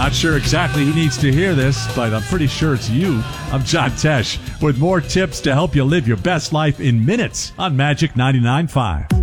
Not sure exactly who needs to hear this, but I'm pretty sure it's you. I'm John Tesh with more tips to help you live your best life in minutes on Magic 99.5.